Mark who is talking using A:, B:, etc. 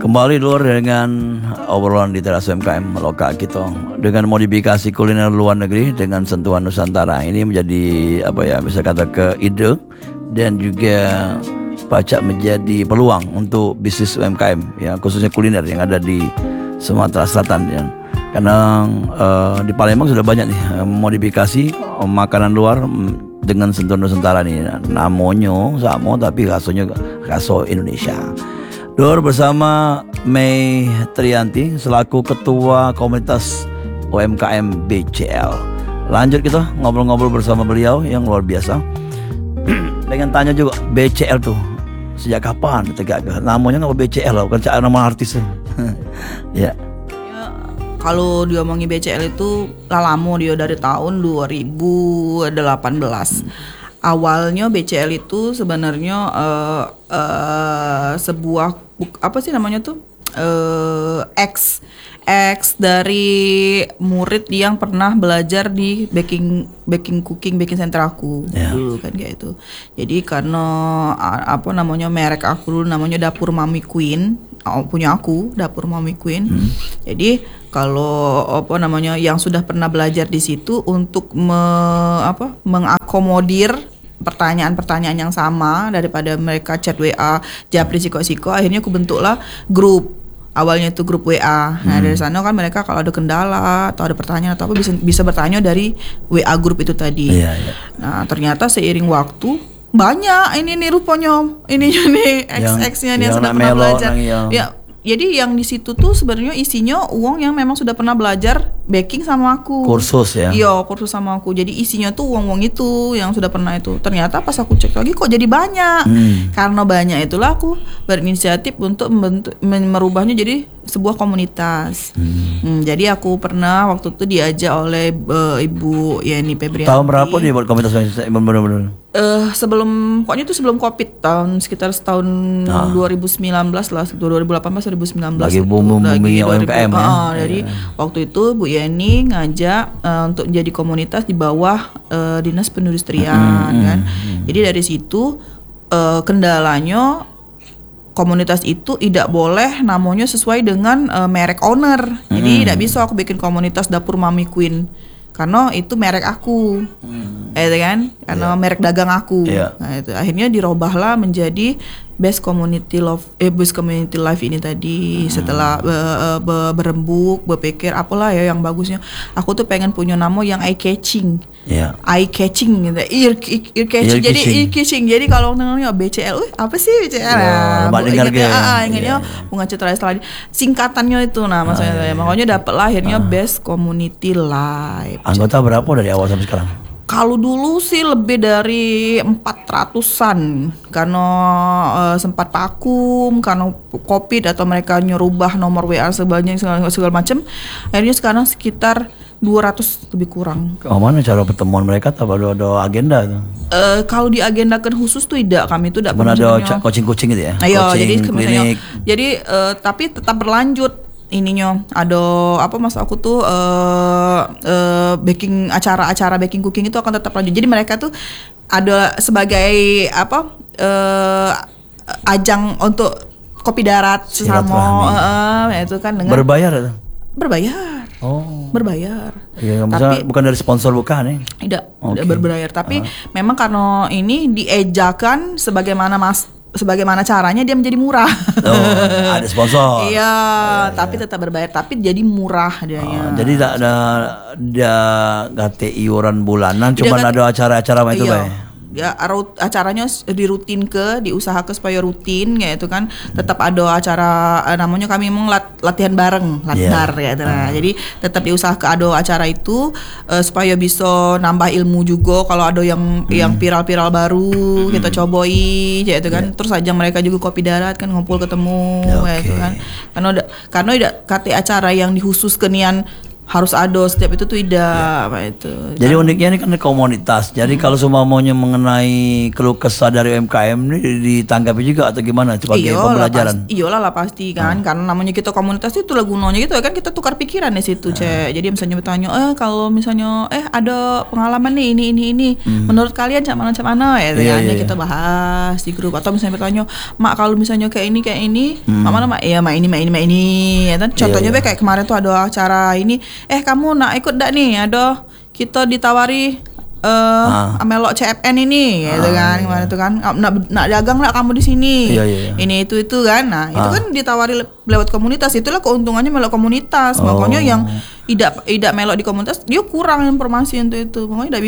A: Kembali luar dengan obrolan di teras UMKM lokal kita dengan modifikasi kuliner luar negeri dengan sentuhan Nusantara. Ini menjadi bisa kata ke ide dan juga pacak menjadi peluang untuk bisnis UMKM ya, khususnya kuliner yang ada di Sumatera Selatan ya. Karena di Palembang sudah banyak nih modifikasi makanan luar dengan sentuhan Nusantara nih. Namanya sama tapi rasanya raso Indonesia. Dor bersama Mei Trianti selaku Ketua Komunitas UMKM BCL. Lanjut kita ngobrol-ngobrol bersama beliau yang luar biasa. Pengen tanya juga BCL tuh sejak kapan ditegakkan? Namanya nggak BCL, bukan nama artis. Ya.
B: Kalau diomongin BCL itu lama dia dari tahun 2018. Awalnya BCL itu sebenarnya sebuah ex dari murid yang pernah belajar di baking center aku dulu kan kayak itu. Jadi karena merek aku dulu namanya Dapur Mami Queen, punya aku Dapur Mami Queen. Jadi kalau yang sudah pernah belajar di situ untuk mengakomodir pertanyaan-pertanyaan yang sama daripada mereka chat WA japri siko-siko, akhirnya aku bentuklah grup. Awalnya itu grup WA. Nah dari sana kan mereka kalau ada kendala atau ada pertanyaan atau apa bisa bertanya dari WA grup itu tadi. Nah ternyata seiring waktu banyak ini nih rupanya ininya nih ex-exnya nih yang sudah pernah belajar. Jadi yang di situ tuh sebenarnya isinya uang yang memang sudah pernah belajar baking sama aku.
A: Kursus ya?
B: Iya, kursus sama aku. Jadi isinya tuh uang itu yang sudah pernah itu. Ternyata pas aku cek lagi kok jadi banyak. Karena banyak itulah aku berinisiatif untuk merubahnya jadi sebuah komunitas. Jadi aku pernah waktu itu diajak oleh Ibu Yeni Febrianti.
A: Tahun berapa dia buat komunitas benar-benar?
B: Sebelum Covid sekitar tahun 2019 lah, 2018 2019
A: lagi booming UMKM ya.
B: Jadi waktu itu Bu Yeni ngajak untuk menjadi komunitas di bawah Dinas Perindustrian kan. Jadi dari situ kendalanya komunitas itu tidak boleh namanya sesuai dengan merek owner. Jadi tidak bisa aku bikin komunitas Dapur Mami Queen karena itu merek aku, kan? Karena merek dagang aku. Nah, itu akhirnya dirubahlah menjadi Best Community Life ini tadi. Setelah berembuk, berpikir apalah ya yang bagusnya. Aku tuh pengen punya nama yang eye catching. Eye catching gitu. Ear catching. Jadi ear catching. Jadi kalau namanya BCL, apa sih BCL? Ingatnya Bunga Citra Lestari. Singkatannya itu maksudnya. Makanya dapatlah akhirnya Best Community Life.
A: Anggota berapa dari awal sampai sekarang?
B: Kalau dulu sih lebih dari 400-an karena sempat vakum karena Covid atau mereka nyerubah nomor WA sebanyak segala macam. Akhirnya sekarang sekitar 200 lebih kurang.
A: Mana cara pertemuan mereka? Apa ada agenda tuh?
B: Kalau diagendakan khusus tuh tidak, kami itu tidak
A: pernah ada coaching gitu ya?
B: Coaching,
A: jadi klinik.
B: Tapi tetap berlanjut. Ininya ada maksud aku tuh baking acara baking cooking itu akan tetap lanjut. Jadi mereka tuh ada sebagai ajang untuk kopi darat sesama itu kan dengan
A: berbayar.
B: Berbayar.
A: Iya, tapi bukan dari sponsor bukan ya?
B: Tidak berbayar. Tapi memang karena ini diejakan sebagaimana caranya dia menjadi murah.
A: Ada sponsor.
B: Iya, tapi tetap berbayar, tapi jadi murah dianya.
A: Jadi tidak ada iuran bulanan, cuma ada acara-acara itu Pak.
B: Ya acaranya diusahakan supaya rutin kayak itu kan. Tetap ada acara namanya kami memang latihan bareng, latbar ya. Jadi tetap diusahakan ada acara itu supaya bisa nambah ilmu juga kalau ada yang viral-viral baru kita cobain kayak itu kan. Terus aja mereka juga kopi darat kan ngumpul ketemu kayak itu kan. Karena kate acara yang dikhususkan yang harus ada setiap itu tuh tidak apa itu.
A: Jadi uniknya ini kan komunitas. Jadi kalau semua maunya mengenai keluh kesah dari UMKM ini ditanggapi juga atau gimana sebagai pembelajaran?
B: Iyalah lah pasti kan, karena namanya kita komunitas itu lah gunanya gitu kan, kita tukar pikiran di situ, Cek. Jadi misalnya bertanya, kalau misalnya ada pengalaman nih ini, menurut kalian cak mana ya, kita bahas di grup. Atau misalnya bertanya, Mak kalau misalnya kayak ini, Mak mana Mak? Ya Mak ini, ya kan. Contohnya kayak kemarin tuh ada acara ini, kamu nak ikut dak nih? Ada kita ditawari melok CFN ini gitu kan. Kemarin itu kan nak dagang nak kamu di sini. Ini itu kan. Nah, itu kan ditawari lewat komunitas. Itulah keuntungannya melok komunitas. Makanya yang tidak melok di komunitas dia kurang informasi untuk itu. Makanya